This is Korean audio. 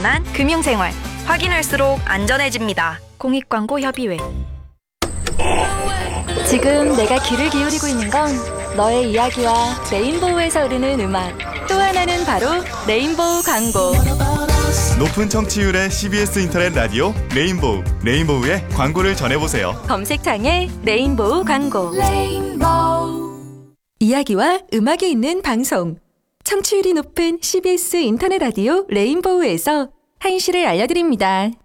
안전한 금융생활. 확인할수록 안전해집니다. 공익광고협의회. 지금 내가 귀를 기울이고 있는 건 너의 이야기와 레인보우에서 흐르는 음악. 또 하나는 바로 레인보우 광고. 높은 청취율의 CBS 인터넷 라디오 레인보우. 레인보우의 광고를 전해보세요. 검색창에 레인보우 광고. 이야기와 음악이 있는 방송. 청취율이 높은 CBS 인터넷 라디오 레인보우에서 한시를 알려드립니다.